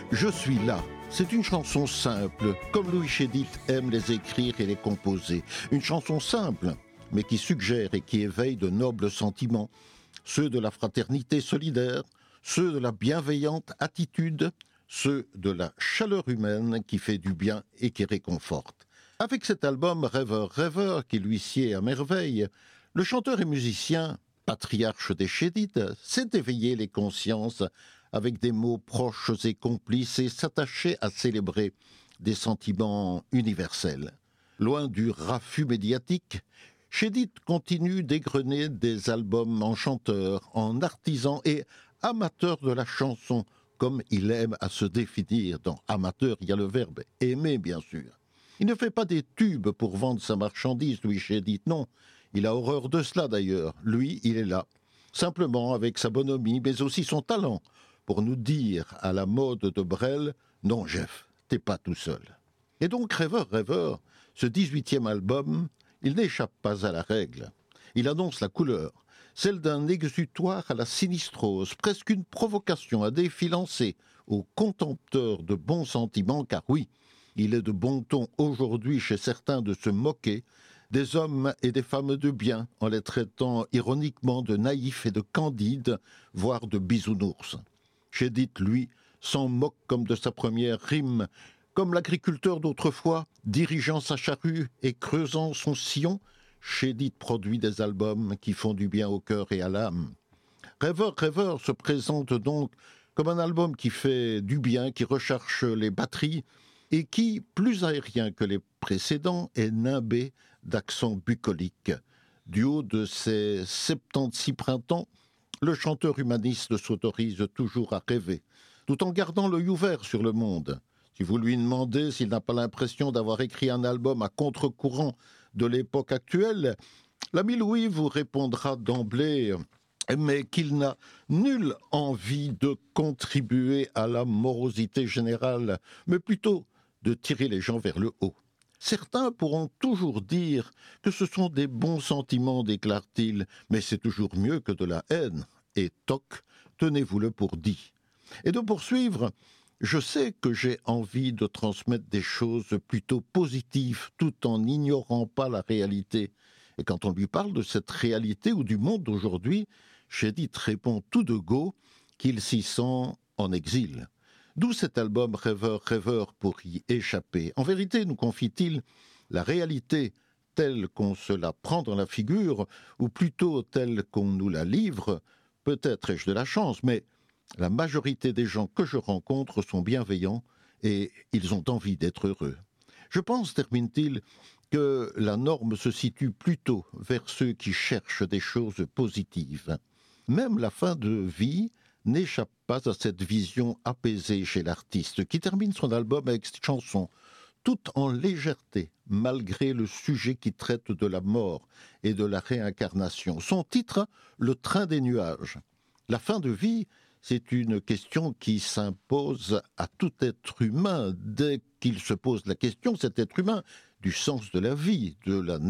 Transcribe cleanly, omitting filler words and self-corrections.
Je suis là. C'est une chanson simple, comme Louis Chédid aime les écrire et les composer. Une chanson simple, mais qui suggère et qui éveille de nobles sentiments. Ceux de la fraternité solidaire, ceux de la bienveillante attitude, ceux de la chaleur humaine qui fait du bien et qui réconforte. Avec cet album Rêveur, rêveur qui lui sied à merveille, le chanteur et musicien, patriarche des Chédid, sait éveiller les consciences avec des mots proches et complices et s'attacher à célébrer des sentiments universels. Loin du raffut médiatique, Chédid continue d'égrener des albums en chanteur, en artisan et amateur de la chanson, comme il aime à se définir. Dans amateur, il y a le verbe aimer, bien sûr. Il ne fait pas des tubes pour vendre sa marchandise, Louis Chédid, non. Il a horreur de cela d'ailleurs. Lui, il est là, simplement avec sa bonhomie, mais aussi son talent, pour nous dire à la mode de Brel, non Jeff, t'es pas tout seul. Et donc Rêveur, rêveur, ce 18e album, il n'échappe pas à la règle. Il annonce la couleur, celle d'un exutoire à la sinistrose, presque une provocation à défilancer aux contempteurs de bons sentiments, car oui, il est de bon ton aujourd'hui chez certains de se moquer des hommes et des femmes de bien, en les traitant ironiquement de naïfs et de candides, voire de bisounours. Chédid, lui, s'en moque comme de sa première rime, comme l'agriculteur d'autrefois, dirigeant sa charrue et creusant son sillon. Chédid produit des albums qui font du bien au cœur et à l'âme. Rêveur, rêveur se présente donc comme un album qui fait du bien, qui recherche les batteries et qui, plus aérien que les précédents, est nimbé d'accents bucoliques. Du haut de ses 76 printemps, le chanteur humaniste s'autorise toujours à rêver, tout en gardant l'œil ouvert sur le monde. Si vous lui demandez s'il n'a pas l'impression d'avoir écrit un album à contre-courant de l'époque actuelle, l'ami Louis vous répondra d'emblée mais qu'il n'a nulle envie de contribuer à la morosité générale, mais plutôt de tirer les gens vers le haut. Certains pourront toujours dire que ce sont des bons sentiments, déclare-t-il, mais c'est toujours mieux que de la haine. Et toc, tenez-vous-le pour dit. Et de poursuivre, je sais que j'ai envie de transmettre des choses plutôt positives, tout en n'ignorant pas la réalité. Et quand on lui parle de cette réalité ou du monde d'aujourd'hui, Chédid répond tout de go qu'il s'y sent en exil. D'où cet album Rêveur, rêveur pour y échapper. En vérité, nous confie-t-il, la réalité telle qu'on se la prend dans la figure, ou plutôt telle qu'on nous la livre, peut-être ai-je de la chance, mais la majorité des gens que je rencontre sont bienveillants et ils ont envie d'être heureux. Je pense, termine-t-il, que la norme se situe plutôt vers ceux qui cherchent des choses positives. Même la fin de vie n'échappe pas à cette vision apaisée chez l'artiste, qui termine son album avec cette chanson, tout en légèreté, malgré le sujet qui traite de la mort et de la réincarnation. Son titre, Le train des nuages. La fin de vie, c'est une question qui s'impose à tout être humain. Dès qu'il se pose la question, cet être humain, du sens de la vie, de la